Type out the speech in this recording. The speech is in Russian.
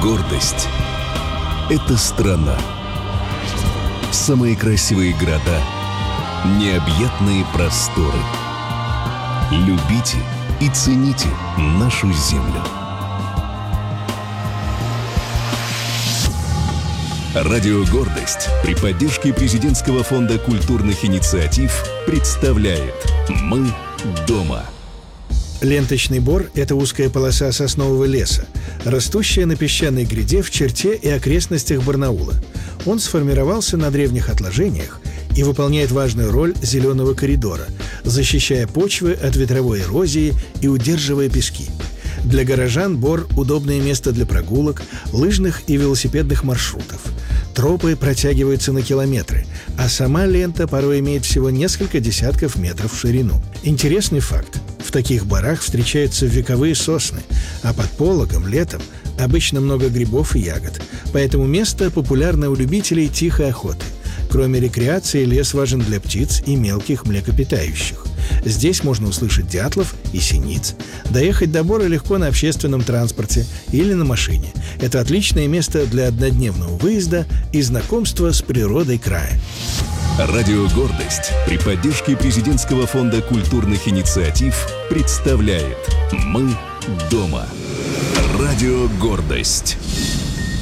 Гордость — это страна. Самые красивые города, необъятные просторы. Любите и цените нашу землю. Радио «Гордость» при поддержке Президентского фонда культурных инициатив представляет «Мы дома». Ленточный бор – это узкая полоса соснового леса, растущая на песчаной гряде в Черте и окрестностях Барнаула. Он сформировался на древних отложениях и выполняет важную роль зеленого коридора, защищая почвы от ветровой эрозии и удерживая пески. Для горожан бор – удобное место для прогулок, лыжных и велосипедных маршрутов. Тропы протягиваются на километры, а сама лента порой имеет всего несколько десятков метров в ширину. Интересный факт. В таких борах встречаются вековые сосны, а под пологом летом обычно много грибов и ягод. Поэтому место популярно у любителей тихой охоты. Кроме рекреации, лес важен для птиц и мелких млекопитающих. Здесь можно услышать дятлов и синиц. Доехать до бора легко на общественном транспорте или на машине. Это отличное место для однодневного выезда и знакомства с природой края. Радио «Гордость» при поддержке Президентского фонда культурных инициатив представляет «Мы дома». Радио «Гордость».